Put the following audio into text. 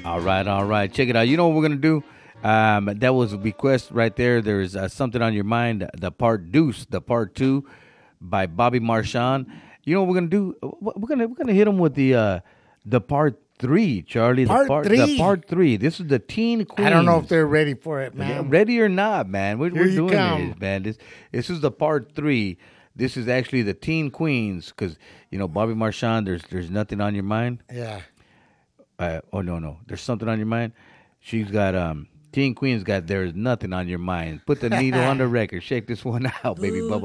All right. Check it out. You know what we're gonna do? That was a request right there. There's something on your mind. The part deuce, the part two, by Bobby Marchand. You know what we're gonna do? We're gonna hit him with the part three, Charlie. The part three. This is the Teen Queens. I don't know if they're ready for it, man. Ready or not, man. We're doing come. this, man. This is the part three. This is actually the Teen Queens because Bobby Marchand. There's nothing on your mind. Yeah. Oh no, there's something on your mind. She's got Teen Queen's got there's nothing on your mind. Put the needle on the record. Shake this one out, baby bubba.